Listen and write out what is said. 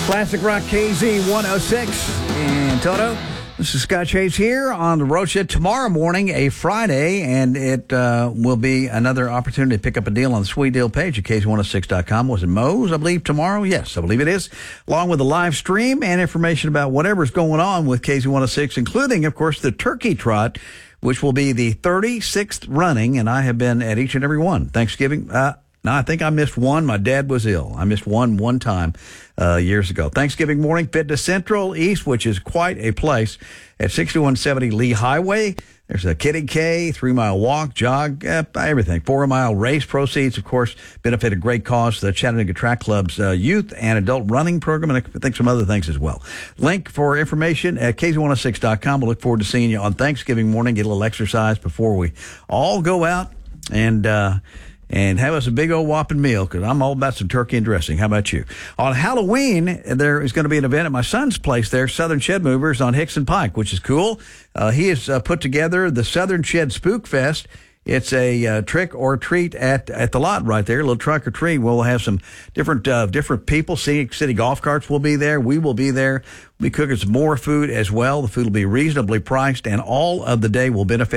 Classic Rock KZ 106 in Toto. This is Scott Chase here on the Road Shed tomorrow morning, a Friday, and it will be another opportunity to pick up a deal on the Sweet Deal page at KZ106.com. Was it Moe's, I believe, tomorrow? Yes, I believe it is. Along with the live stream and information about whatever's going on with KZ106, including, of course, the Turkey Trot, which will be the 36th running, and I have been at each and every one. Thanksgiving, no, I think I missed one. My dad was ill. I missed one time years ago. Thanksgiving morning, Fitness Central East, which is quite a place, at 6170 Lee Highway. There's a Kitty K, 3-mile walk, jog, everything. 4-mile race proceeds, of course, benefit a great cause, the Chattanooga Track Club's youth and adult running program, and I think some other things as well. Link for information at KZ106.com. We'll look forward to seeing you on Thanksgiving morning. Get a little exercise before we all go out and have us a big old whopping meal, because I'm all about some turkey and dressing. How about you? On Halloween, there is going to be an event at my son's place there, Southern Shed Movers on Hickson Pike, which is cool. He has put together the Southern Shed Spook Fest. It's a trick or treat at the lot right there, a little trunk or treat. We'll have some different people. City golf carts will be there. We will be there. We'll be cooking some more food as well. The food will be reasonably priced, and all of the day will benefit